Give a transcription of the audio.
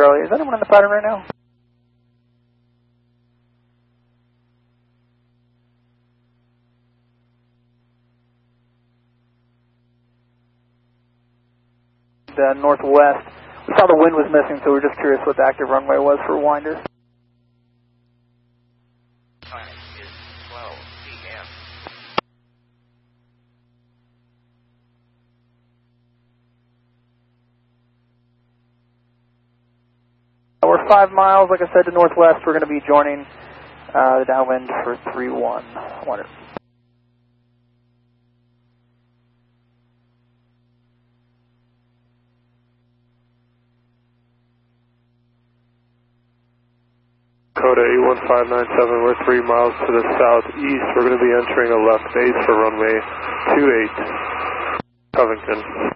Charlie. Is anyone in the pattern right now? Northwest. We saw the wind was missing, so we're just curious what the active runway was for Winder. Time is 12 p.m. We're 5 miles, like I said, to northwest. We're going to be joining the downwind for 3-1. Winder. Dakota 81597, we're 3 miles to the southeast. We're going to be entering a left base for runway 28, Covington.